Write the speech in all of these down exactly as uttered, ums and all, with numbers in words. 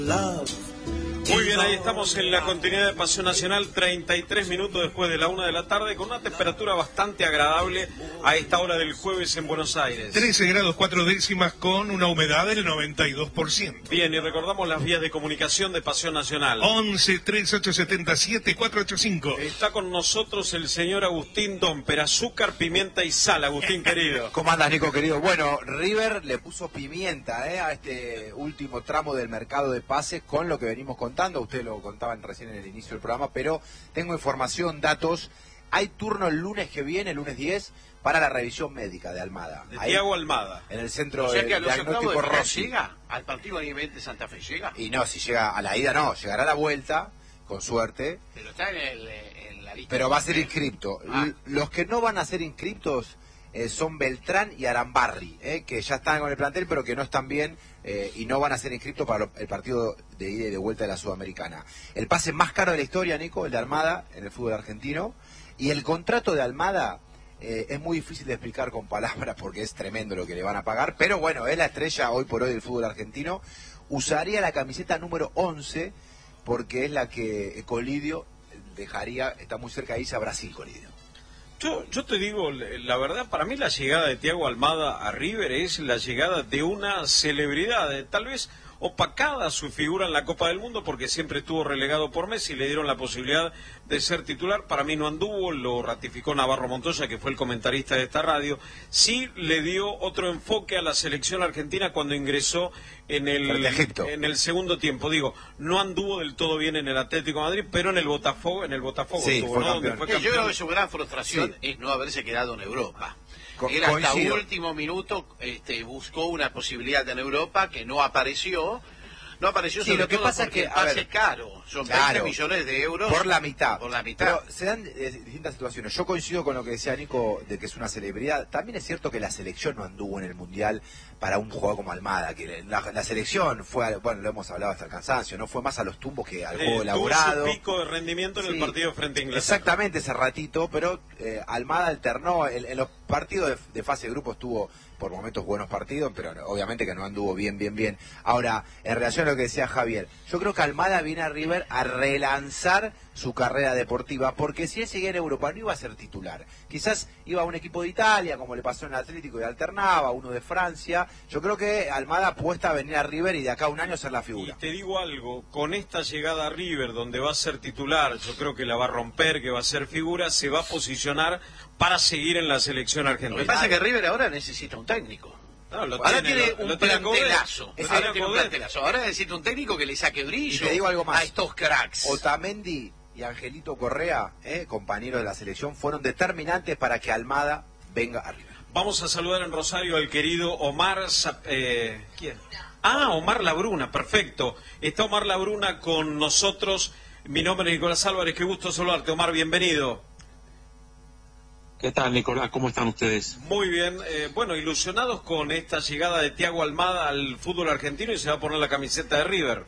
Muy bien, ahí estamos en la continuidad de Pasión Nacional, treinta y tres minutos después de la una de la tarde, con una temperatura bastante agradable a esta hora del jueves en Buenos Aires. trece grados cuatro décimas con una humedad del noventa y dos por ciento. Bien, y recordamos las vías de comunicación de Pasión Nacional. once, treinta y ocho, setenta y siete, cuatrocientos ochenta y cinco. Está con nosotros el señor Agustín Domper, azúcar, pimienta y sal. Agustín, querido. ¿Cómo andas, Nico, querido? Bueno, River le puso pimienta ¿eh? a este último tramo del mercado de pases con lo que venimos contando. Ustedes lo contaban recién en el inicio del programa, pero tengo información, datos. Hay turno el lunes que viene, el lunes diez, para la revisión médica de Almada. De Tiago Almada. En el centro o sea de que a los diagnóstico de Rossi. ¿Llega al partido a nivel de Santa Fe? ¿Llega? Y no, si llega a la ida no, llegará a la vuelta, con suerte. Pero está en, el, en la lista. Pero va a ser inscripto. Ah. Los que no van a ser inscriptos eh, son Beltrán y Arambarri, eh, que ya están con el plantel, pero que no están bien eh, y no van a ser inscritos para lo, el partido de ida y de vuelta de la Sudamericana. El pase más caro de la historia, Nico, el de Almada en el fútbol argentino. Y el contrato de Almada eh, es muy difícil de explicar con palabras porque es tremendo lo que le van a pagar. Pero bueno, es la estrella hoy por hoy del fútbol argentino. Usaría la camiseta número once porque es la que Colidio dejaría, está muy cerca de irse a Brasil, Colidio. Yo, yo te digo, la verdad, para mí la llegada de Tiago Almada a River es la llegada de una celebridad, de, tal vez opacada su figura en la Copa del Mundo porque siempre estuvo relegado por Messi, le dieron la posibilidad de ser titular. Para mí no anduvo, lo ratificó Navarro Montoya, que fue el comentarista de esta radio. Sí le dio otro enfoque a la selección argentina cuando ingresó en el, en el segundo tiempo. Digo, no anduvo del todo bien en el Atlético de Madrid, pero en el Botafogo, en el Botafogo sí, estuvo, fue ¿no? campeón. Fue Yo campeón. creo que su gran frustración sí. es no haberse quedado en Europa. Co Él hasta coincido. último minuto este, buscó una posibilidad en Europa que no apareció. No apareció, Sí, sobre lo que todo pasa es porque que, el a pase ver, es caro. Son claro, veinte millones de euros. Por la mitad. Por la mitad. Pero se dan eh, distintas situaciones. Yo coincido con lo que decía Nico, de que es una celebridad. También es cierto que la selección no anduvo en el Mundial para un jugador como Almada. Que la, la selección fue, a, bueno, lo hemos hablado hasta el cansancio, no fue más a los tumbos que al Eh, juego elaborado. Tuvo su pico de rendimiento en Sí, el partido frente a Inglaterra. Exactamente, ese ratito, pero eh, Almada alternó. En, en los partidos de, de fase de grupo estuvo por momentos buenos partidos, pero no, obviamente que no anduvo bien, bien, bien. Ahora, en relación a lo que decía Javier, yo creo que Almada viene a River a relanzar su carrera deportiva, porque si él seguía en Europa no iba a ser titular. Quizás iba a un equipo de Italia, como le pasó en el Atlético y alternaba, uno de Francia. Yo creo que Almada apuesta a venir a River y de acá a un año ser la figura. Y te digo algo, con esta llegada a River, donde va a ser titular, yo creo que la va a romper, que va a ser figura, se va a posicionar para seguir en la selección argentina. Lo que pasa es que River ahora necesita un técnico. No, lo ahora tiene, tiene lo, un lo tiene plantelazo. Coudet. Ahora Lo tiene un Coudet. plantelazo. Ahora necesita un técnico que le saque brillo Y te digo algo más. a estos cracks. Otamendi y Angelito Correa, eh, compañeros de la selección, fueron determinantes para que Almada venga a River. Vamos a saludar en Rosario al querido Omar... Eh, ¿Quién? Ah, Omar Labruna, perfecto. Está Omar Labruna con nosotros. Mi nombre es Nicolás Álvarez, qué gusto saludarte. Omar, bienvenido. ¿Qué tal, Nicolás? ¿Cómo están ustedes? Muy bien. Eh, bueno, ilusionados con esta llegada de Tiago Almada al fútbol argentino y se va a poner la camiseta de River.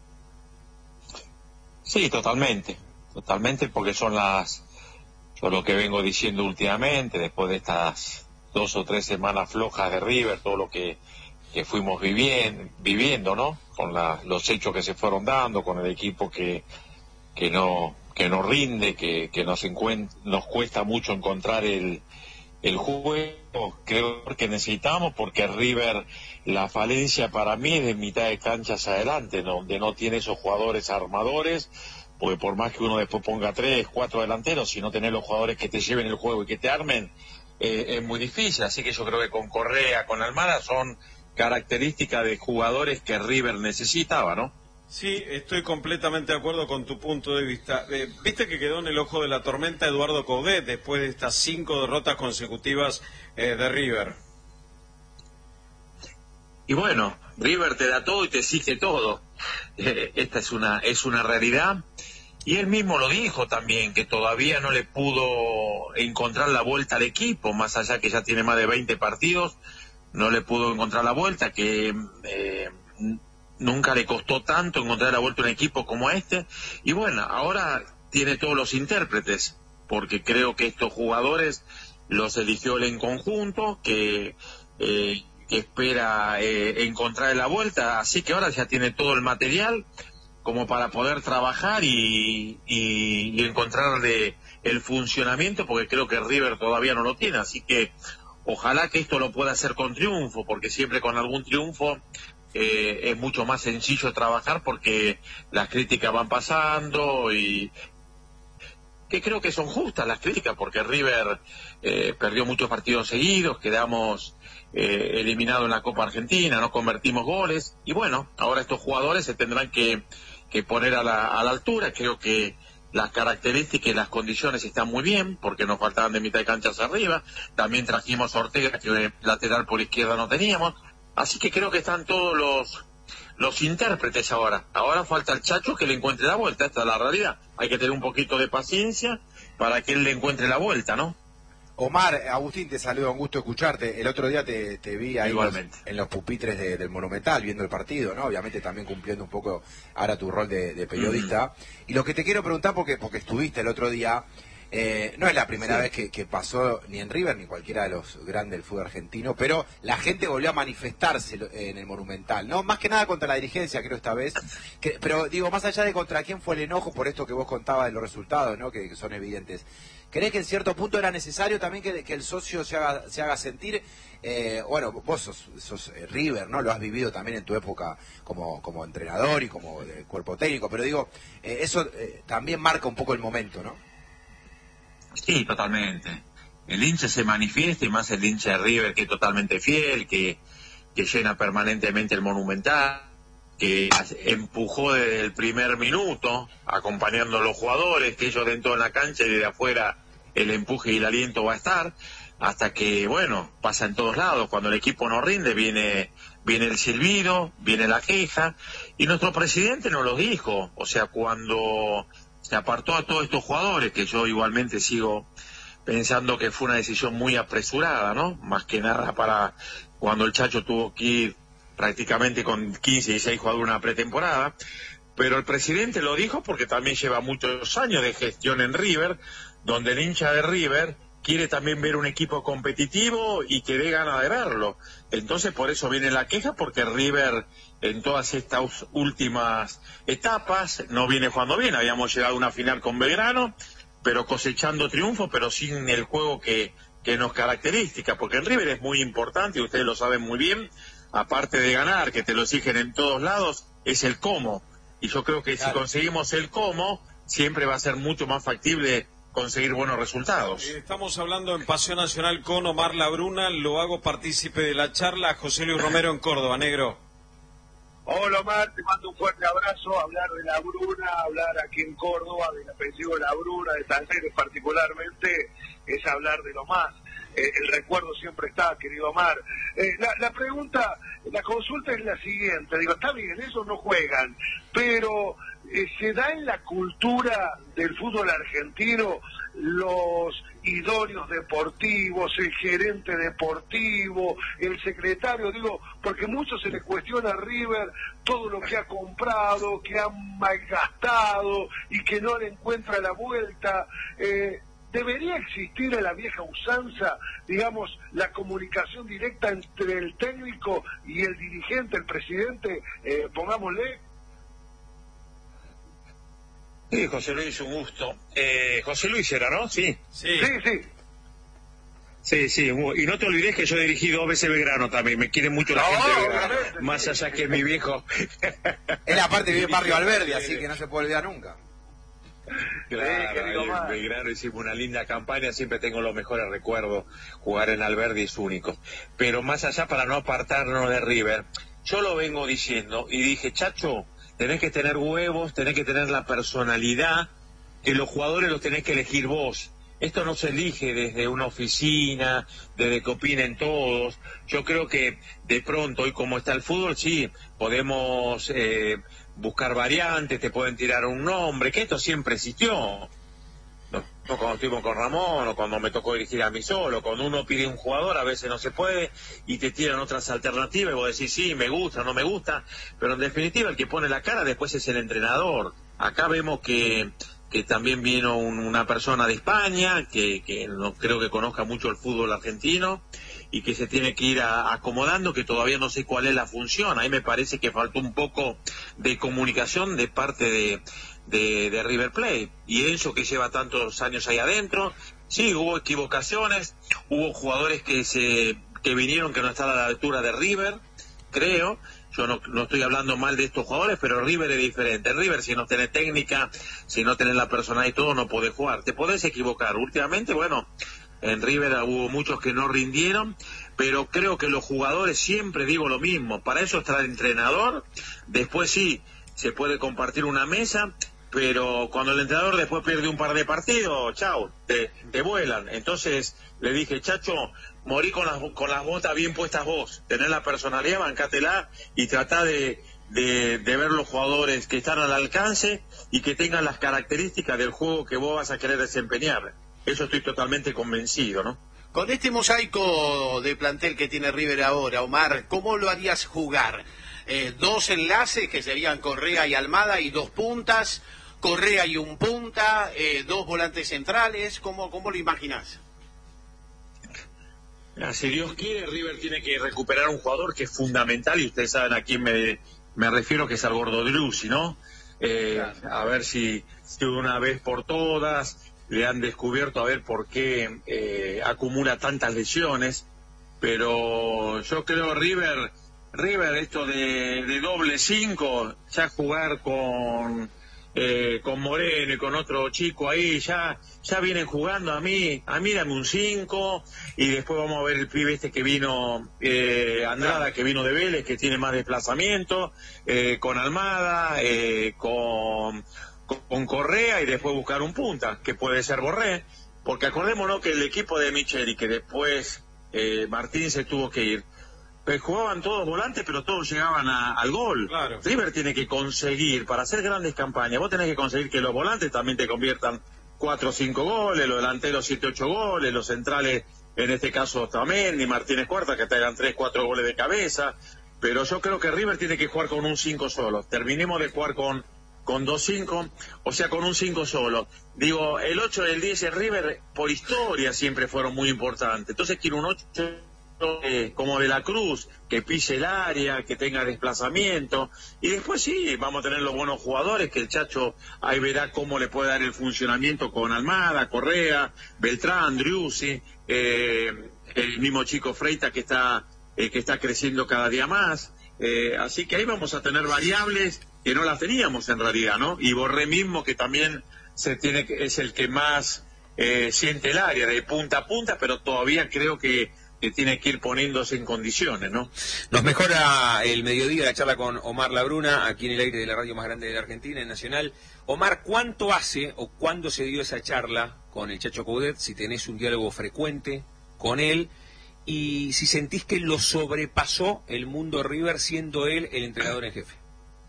Sí, totalmente. Totalmente, porque son las... Yo lo que vengo diciendo últimamente, después de estas dos o tres semanas flojas de River, todo lo que, que fuimos viviendo, viviendo, ¿no? Con la, los hechos que se fueron dando, con el equipo que, que no... que nos rinde, que, que nos, nos cuesta mucho encontrar el, el juego, creo que necesitamos, porque River, la falencia para mí es de mitad de cancha hacia adelante, ¿no? Donde no tiene esos jugadores armadores, porque por más que uno después ponga tres, cuatro delanteros, si no tenés los jugadores que te lleven el juego y que te armen, eh, es muy difícil. Así que yo creo que con Correa, con Almada, son características de jugadores que River necesitaba, ¿no? Sí, estoy completamente de acuerdo con tu punto de vista. Eh, Viste que quedó en el ojo de la tormenta Eduardo Coudet después de estas cinco derrotas consecutivas eh, de River. Y bueno, River te da todo y te exige todo. Eh, esta es una es una realidad. Y él mismo lo dijo también, que todavía no le pudo encontrar la vuelta al equipo, más allá que ya tiene más de veinte partidos, no le pudo encontrar la vuelta, que... Eh, nunca le costó tanto encontrar la vuelta a un equipo como este, y bueno, ahora tiene todos los intérpretes, porque creo que estos jugadores los eligió él en conjunto, que, eh, que espera eh, encontrar en la vuelta, así que ahora ya tiene todo el material como para poder trabajar y, y, y encontrarle el funcionamiento, porque creo que River todavía no lo tiene, así que ojalá que esto lo pueda hacer con triunfo, porque siempre con algún triunfo eh, es mucho más sencillo trabajar, porque las críticas van pasando y que creo que son justas las críticas, porque River eh, perdió muchos partidos seguidos, quedamos eh, eliminados en la Copa Argentina, no convertimos goles, y bueno, ahora estos jugadores se tendrán que, que poner a la, a la altura. Creo que las características y las condiciones están muy bien, porque nos faltaban de mitad de cancha hacia arriba, también trajimos a Ortega, que lateral por izquierda no teníamos, así que creo que están todos los los intérpretes ahora. Ahora falta el Chacho que le encuentre la vuelta, esta es la realidad. Hay que tener un poquito de paciencia para que él le encuentre la vuelta, ¿no? Omar, Agustín, te saludo, un gusto escucharte. El otro día te, te vi ahí los, Igualmente. en los pupitres de, del Monumental, viendo el partido, ¿no? Obviamente también cumpliendo un poco ahora tu rol de, de periodista. Mm. Y lo que te quiero preguntar, porque, porque estuviste el otro día, eh, no es la primera sí. vez que, que pasó ni en River ni cualquiera de los grandes del fútbol argentino, pero la gente volvió a manifestarse en el Monumental, ¿no? Más que nada contra la dirigencia, creo, esta vez. Que, pero digo, más allá de contra quién fue el enojo por esto que vos contabas de los resultados, ¿no? Que, que son evidentes. ¿Crees que en cierto punto era necesario también que, que el socio se haga, se haga sentir? Eh, bueno, vos sos, sos eh, River, ¿no? Lo has vivido también en tu época como, como entrenador y como de cuerpo técnico, pero digo, eh, eso eh, también marca un poco el momento, ¿no? Sí, totalmente. El hincha se manifiesta, y más el hincha de River, que es totalmente fiel, que, que llena permanentemente el Monumental, que empujó desde el primer minuto, acompañando a los jugadores, que ellos dentro de la cancha y desde afuera el empuje y el aliento va a estar, hasta que, bueno, pasa en todos lados. Cuando el equipo no rinde, viene viene el silbido, viene la queja, y nuestro presidente nos lo dijo. O sea, cuando se apartó a todos estos jugadores, que yo igualmente sigo pensando que fue una decisión muy apresurada, ¿no? Más que nada para cuando el Chacho tuvo que ir prácticamente con quince y dieciséis jugadores una pretemporada, pero el presidente lo dijo porque también lleva muchos años de gestión en River, donde el hincha de River quiere también ver un equipo competitivo y que dé ganas de verlo. Entonces por eso viene la queja, porque River en todas estas últimas etapas no viene jugando bien. Habíamos llegado a una final con Belgrano, pero cosechando triunfos, pero sin el juego que, que nos caracteriza, porque en River es muy importante, y ustedes lo saben muy bien, aparte de ganar, que te lo exigen en todos lados, es el cómo. Y yo creo que claro, si conseguimos el cómo, siempre va a ser mucho más factible conseguir buenos resultados. Estamos hablando en Pasión Nacional con Omar Labruna, lo hago partícipe de la charla, José Luis Romero en Córdoba. Negro. Hola Omar, te mando un fuerte abrazo. Hablar de Labruna, hablar aquí en Córdoba del apellido Labruna, de Talleres particularmente, es hablar de lo más. Eh, el recuerdo siempre está, querido Omar. Eh, la, la pregunta, la consulta es la siguiente. Digo, está bien, esos no juegan, pero eh, ¿se da en la cultura del fútbol argentino los idóneos deportivos, el gerente deportivo, el secretario? Digo, porque mucho se le cuestiona a River todo lo que ha comprado, que ha malgastado y que no le encuentra la vuelta. Eh, ¿Debería existir a la vieja usanza, digamos, la comunicación directa entre el técnico y el dirigente, el presidente, eh, pongámosle? Sí, José Luis, un gusto. Eh, José Luis era, ¿no? Sí. Sí, sí. sí. Sí, sí, y no te olvides que yo he dirigido dos veces Belgrano también, me quiere mucho la no, gente de Belgrano, más allá que mi viejo. Es la parte vive en Barrio Alberdi, así que no se puede olvidar nunca. Claro, sí, en Belgrano hicimos una linda campaña, siempre tengo los mejores recuerdos, jugar en Alberdi es único. Pero más allá, para no apartarnos de River, yo lo vengo diciendo y dije, Chacho, tenés que tener huevos, tenés que tener la personalidad, que los jugadores los tenés que elegir vos. Esto no se elige desde una oficina, desde que opinen todos. Yo creo que de pronto, hoy como está el fútbol, sí, podemos eh, buscar variantes, te pueden tirar un nombre, que esto siempre existió. No, no cuando estuvimos con Ramón, o cuando me tocó dirigir a mí solo, cuando uno pide un jugador, a veces no se puede, y te tiran otras alternativas, y vos decís, sí, me gusta, no me gusta, pero en definitiva el que pone la cara después es el entrenador. Acá vemos que... que también vino un, una persona de España, que, que no creo que conozca mucho el fútbol argentino, y que se tiene que ir a, acomodando, que todavía no sé cuál es la función. Ahí me parece que faltó un poco de comunicación de parte de, de, de River Plate. Y Enzo, que lleva tantos años ahí adentro, sí, hubo equivocaciones, hubo jugadores que se que vinieron que no están a la altura de River, creo. Yo no, no estoy hablando mal de estos jugadores, pero River es diferente. River, si no tenés técnica, si no tenés la personalidad y todo, no podés jugar. Te podés equivocar. Últimamente, bueno, en River hubo muchos que no rindieron, pero creo que los jugadores, siempre digo lo mismo, para eso está el entrenador. Después sí, se puede compartir una mesa, pero cuando el entrenador después pierde un par de partidos, chao, te, te vuelan. Entonces le dije, Chacho, morí con las, con las botas bien puestas vos, tener la personalidad, bancátela y tratá de, de, de ver los jugadores que están al alcance y que tengan las características del juego que vos vas a querer desempeñar. Eso estoy totalmente convencido, ¿no? Con este mosaico de plantel que tiene River ahora, Omar, ¿cómo lo harías jugar? Eh, dos enlaces que serían Correa y Almada y dos puntas, Correa y un punta, eh, dos volantes centrales, ¿cómo, cómo lo imaginás? Si Dios quiere, River tiene que recuperar un jugador que es fundamental, y ustedes saben a quién me, me refiero, que es al Gordo Driussi, ¿no? Eh, claro. A ver si, si una vez por todas le han descubierto a ver por qué eh, acumula tantas lesiones, pero yo creo River, River esto de, de doble cinco, ya jugar con... Eh, con Moreno y con otro chico ahí, ya ya vienen jugando. A mí, a mí dame un cinco, y después vamos a ver el pibe este que vino, eh, Andrada, que vino de Vélez, que tiene más desplazamiento, eh, con Almada, eh, con, con Correa, y después buscar un punta, que puede ser Borré, porque acordémonos que el equipo de Micheli, que después eh, Martín se tuvo que ir, pues jugaban todos volantes, pero todos llegaban a, al gol. Claro. River tiene que conseguir, para hacer grandes campañas, vos tenés que conseguir que los volantes también te conviertan cuatro o cinco goles, los delanteros siete o ocho goles, los centrales, en este caso también, y Martínez Cuarta, que te hagan tres o cuatro goles de cabeza. Pero yo creo que River tiene que jugar con un cinco solo. Terminemos de jugar con con dos cinco, o sea, con un cinco solo. Digo, el ocho y el diez en River, por historia, siempre fueron muy importantes. Entonces quiero un ocho... Eh, como de la Cruz, que pise el área, que tenga desplazamiento, y después sí, vamos a tener los buenos jugadores, que el Chacho ahí verá cómo le puede dar el funcionamiento con Almada, Correa, Beltrán, Driussi, eh, el mismo chico Freita que está eh, que está creciendo cada día más, eh, así que ahí vamos a tener variables que no las teníamos en realidad, ¿no? Y Borré mismo, que también se tiene que, es el que más eh, siente el área de punta a punta, pero todavía creo que que tiene que ir poniéndose en condiciones, ¿no? Nos mejora el mediodía la charla con Omar Labruna, aquí en el aire de la radio más grande de la Argentina, en Nacional. Omar, ¿cuánto hace o cuándo se dio esa charla con el Chacho Coudet? Si tenés un diálogo frecuente con él, y si sentís que lo sobrepasó el mundo River siendo él el entrenador en jefe.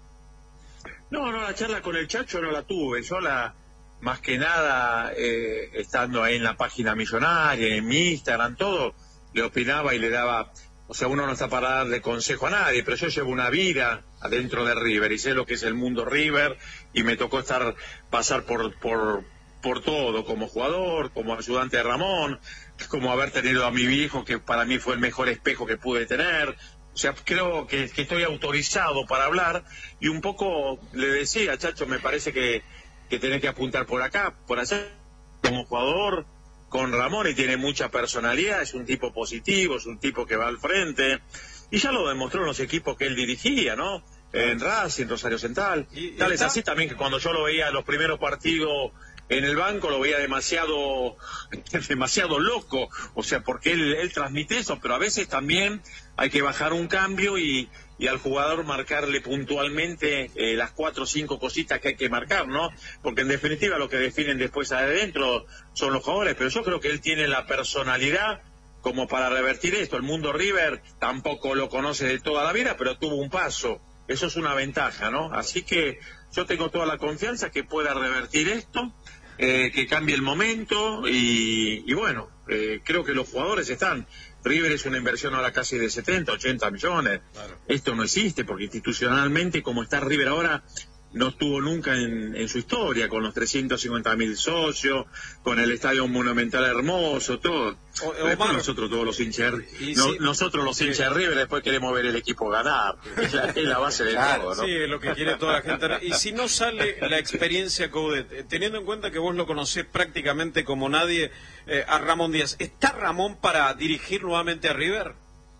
No, no, la charla con el Chacho no la tuve. Yo la, más que nada, eh, estando ahí en la página millonaria, en mi Instagram, todo, le opinaba y le daba, o sea, uno no está para darle consejo a nadie, pero yo llevo una vida adentro de River y sé lo que es el mundo River, y me tocó estar, pasar por, por, por todo, como jugador, como ayudante de Ramón, como haber tenido a mi viejo, que para mí fue el mejor espejo que pude tener. O sea, creo que, que estoy autorizado para hablar, y un poco le decía, Chacho, me parece que, que tenés que apuntar por acá, por allá, como jugador, con Ramón, y tiene mucha personalidad, es un tipo positivo, es un tipo que va al frente, y ya lo demostró en los equipos que él dirigía, ¿no? En Racing, Rosario Central. ¿Y, y Tal es así también que cuando yo lo veía en los primeros partidos en el banco, lo veía demasiado demasiado loco, o sea, porque él, él transmite eso, pero a veces también hay que bajar un cambio y, y al jugador marcarle puntualmente eh, las cuatro o cinco cositas que hay que marcar, ¿no? Porque en definitiva lo que definen después adentro son los jugadores, pero yo creo que él tiene la personalidad como para revertir esto. El mundo River tampoco lo conoce de toda la vida, pero tuvo un paso, eso es una ventaja, ¿no? Así que yo tengo toda la confianza que pueda revertir esto, eh, que cambie el momento, y, y bueno, eh, creo que los jugadores están. River es una inversión ahora casi de setenta, ochenta millones. Claro. Esto no existe, porque institucionalmente, como está River ahora, no estuvo nunca en, en su historia, con los trescientos cincuenta mil socios, con el estadio monumental hermoso, todo. O, después nosotros todos los hinchas, no, sí, nosotros los hinchas de River después queremos ver el equipo ganar, es la, es la base de claro, todo, ¿no? Sí, es lo que quiere toda la gente. Y si no sale la experiencia Coudet, teniendo en cuenta que vos lo conocés prácticamente como nadie, eh, a Ramón Díaz, ¿está Ramón para dirigir nuevamente a River?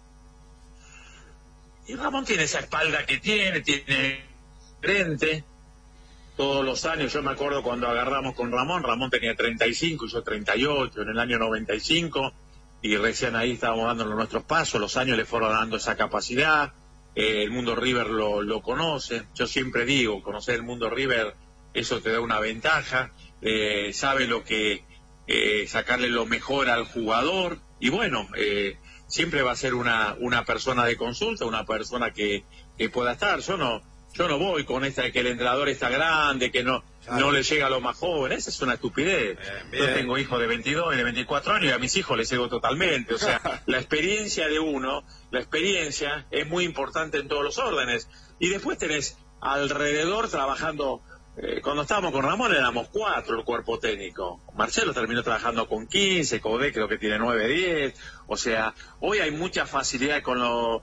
Y Ramón tiene esa espalda que tiene, tiene frente, todos los años. Yo me acuerdo cuando agarramos con Ramón, Ramón tenía treinta y cinco y yo treinta y ocho en el año noventa y cinco, y recién ahí estábamos dando nuestros pasos, los años le fueron dando esa capacidad, eh, el mundo River lo, lo conoce, yo siempre digo, conocer el mundo River, eso te da una ventaja, eh, sabe lo que, eh, sacarle lo mejor al jugador, y bueno, eh, siempre va a ser una, una persona de consulta, una persona que, que pueda estar, yo no Yo no voy con esta de que el entrenador está grande, que no claro. no le llega a los más jóvenes. Esa es una estupidez. Bien, bien. Yo tengo hijos de veintidós y de veinticuatro años y a mis hijos les llego totalmente. O sea, la experiencia de uno, la experiencia es muy importante en todos los órdenes. Y después tenés alrededor trabajando... Eh, cuando estábamos con Ramón éramos cuatro el cuerpo técnico. Marcelo terminó trabajando con quince, Coudet creo que tiene nueve, diez. O sea, hoy hay mucha facilidad con los...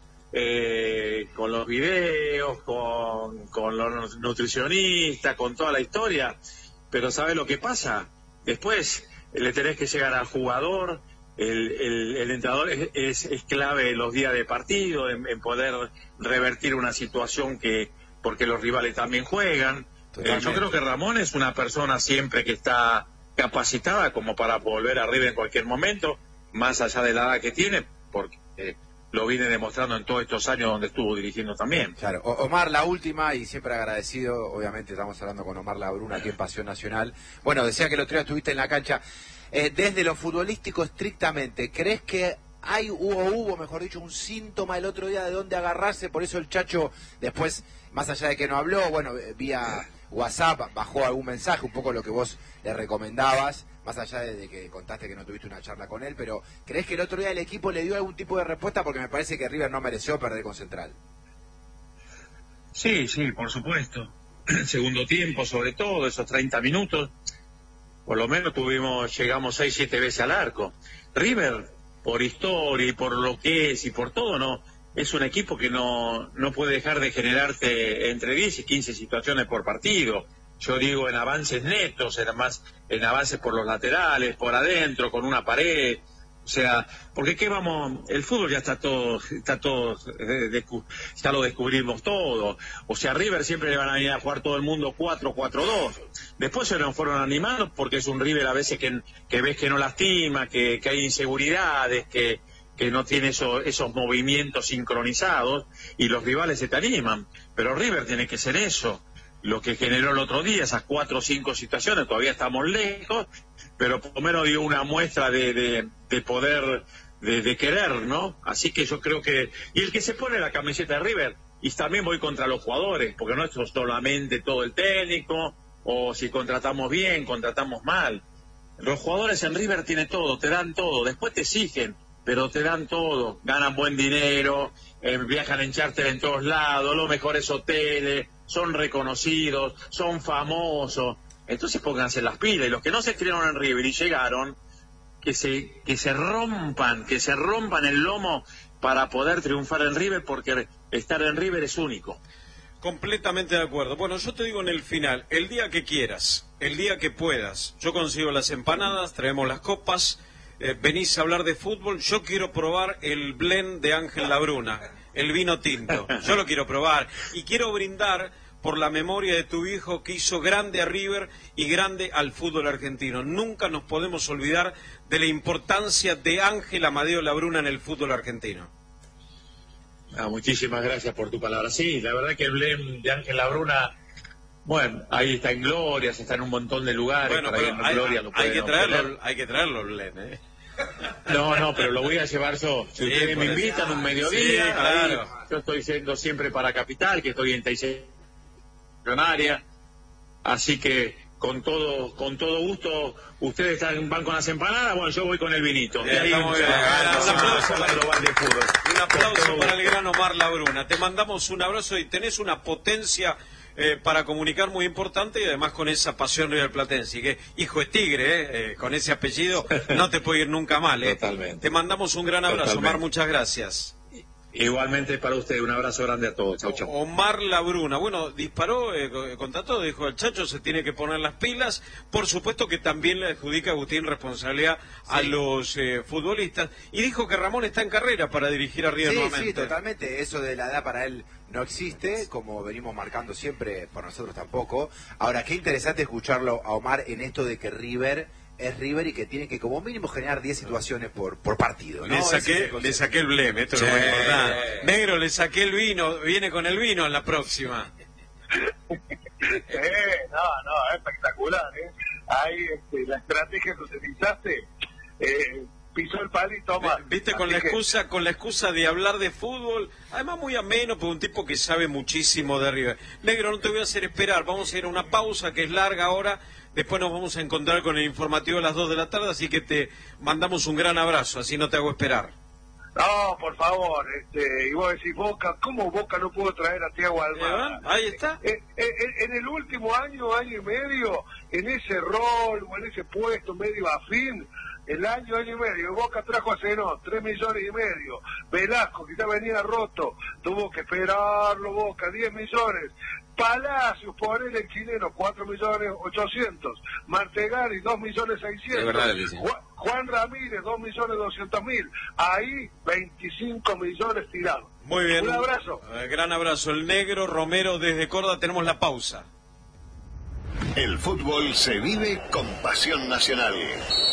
Eh, con los videos, con, con los nutricionistas, con toda la historia, pero ¿sabes lo que pasa? Después le tenés que llegar al jugador, el, el, el entrenador es, es, es clave en los días de partido, en, en poder revertir una situación que, porque los rivales también juegan. Eh, yo creo que Ramón es una persona siempre que está capacitada como para volver arriba en cualquier momento, más allá de la edad que tiene, porque... Eh, lo viene demostrando en todos estos años donde estuvo dirigiendo también. Claro, o Omar, la última, y siempre agradecido, obviamente estamos hablando con Omar Labruna aquí en Pasión Nacional. Bueno, decía que el otro día estuviste en la cancha. Eh, desde lo futbolístico estrictamente, ¿crees que hay o hubo, mejor dicho, un síntoma el otro día de dónde agarrarse? Por eso el Chacho, después, más allá de que no habló, bueno, vía WhatsApp bajó algún mensaje, un poco lo que vos le recomendabas, más allá de que contaste que no tuviste una charla con él, pero ¿crees que el otro día el equipo le dio algún tipo de respuesta? Porque me parece que River no mereció perder con Central. Sí, sí, por supuesto. Segundo tiempo, sobre todo, esos treinta minutos, por lo menos tuvimos, llegamos seis, siete veces al arco. River, por historia y por lo que es y por todo, no es un equipo que no, no puede dejar de generarte entre diez y quince situaciones por partido. Yo digo en avances netos, en, más, en avances por los laterales, por adentro, con una pared. O sea, porque qué vamos, el fútbol ya está todo, está todo, de, de, ya lo descubrimos todo. O sea, River siempre le van a venir a jugar todo el mundo cuatro cuatro dos. Después se nos fueron animados porque es un River a veces que, que ves que no lastima, que, que hay inseguridades, que, que no tiene eso, esos movimientos sincronizados y los rivales se te animan. Pero River tiene que ser eso. Lo que generó el otro día, esas cuatro o cinco situaciones, todavía estamos lejos, pero por lo menos dio una muestra de, de, de poder, de, de querer, ¿no? Así que yo creo que... Y el que se pone la camiseta de River, y también voy contra los jugadores, porque no es solamente todo el técnico, o si contratamos bien, contratamos mal. Los jugadores en River tienen todo, te dan todo, después te exigen, pero te dan todo, ganan buen dinero, eh, viajan en charter en todos lados, los mejores hoteles, son reconocidos, son famosos, entonces pónganse las pilas, y los que no se escribieron en River y llegaron, que se, que se rompan, que se rompan el lomo para poder triunfar en River, porque estar en River es único. Completamente de acuerdo. Bueno, yo te digo en el final, el día que quieras, el día que puedas, yo consigo las empanadas, traemos las copas, eh, venís a hablar de fútbol, yo quiero probar el blend de Ángel Labruna, el vino tinto, yo lo quiero probar, y quiero brindar por la memoria de tu hijo que hizo grande a River y grande al fútbol argentino. Nunca nos podemos olvidar de la importancia de Ángel Amadeo Labruna en el fútbol argentino. Ah, muchísimas gracias por tu palabra. Sí, la verdad que el blend de Ángel Labruna, bueno, ahí está en Gloria, está en un montón de lugares. Bueno, pero hay, Gloria, lo hay, que traerlo, hay que traerlo, blend, ¿eh? No, no, pero lo voy a llevar yo. Si sí, ustedes me invitan eso. Un mediodía, sí, claro. Ahí, yo estoy yendo siempre para Capital, que estoy en Taizé, así que con todo con todo gusto, ustedes están, van con las empanadas, bueno, yo voy con el vinito. Bien, ahí, un, bien, un aplauso para el global de fútbol. Un aplauso para el gran Omar Labruna. Te mandamos un abrazo y tenés una potencia eh, para comunicar muy importante y además con esa pasión riverplatense. Que hijo es tigre, eh, eh, con ese apellido no te puede ir nunca mal. Eh. Totalmente. Te mandamos un gran abrazo, Totalmente. Omar, muchas gracias. Igualmente para usted, un abrazo grande a todos. Chau, chau. Omar Labruna, bueno, disparó eh, contra todo, dijo el Chacho se tiene que poner las pilas, por supuesto que también le adjudica a Agustín responsabilidad sí. a los eh, futbolistas, y dijo que Ramón está en carrera para dirigir a River sí, nuevamente. Sí, totalmente, eso de la edad para él no existe, como venimos marcando siempre, por nosotros tampoco. Ahora, qué interesante escucharlo a Omar en esto de que River es River y que tiene que como mínimo generar diez situaciones por por partido, ¿no? Le saqué, le saqué el bleme, esto sí. es lo muy importante. Negro, le saqué el vino, viene con el vino en la próxima. eh, no, no, espectacular, ¿eh? Ahí este, la estrategia que utilizaste, eh, pisó el palito, toma. Viste, con la excusa, con la excusa de hablar de fútbol, además muy ameno, pero un tipo que sabe muchísimo de River. Negro, no te voy a hacer esperar, vamos a ir a una pausa que es larga ahora. Después nos vamos a encontrar con el informativo a las dos de la tarde, así que te mandamos un gran abrazo, así no te hago esperar. No, por favor, este, y vos decís, Boca, ¿cómo Boca no pudo traer a Thiago Almada? Ahí está. Eh, eh, eh, en el último año, año y medio, en ese rol o en ese puesto medio afín, el año, año y medio, Boca trajo a Zenón, tres millones y medio. Velasco, que ya venía roto, tuvo que esperarlo Boca, diez millones. Palacios, ponele el chileno, cuatro millones ochocientos. Martegari, dos millones seiscientos. Verdad, Juan, Juan Ramírez, dos millones doscientos mil. Ahí, veinticinco millones tirados. Muy bien. Un abrazo. Uh, gran abrazo. El Negro Romero desde Córdoba. Tenemos la pausa. El fútbol se vive con pasión nacional.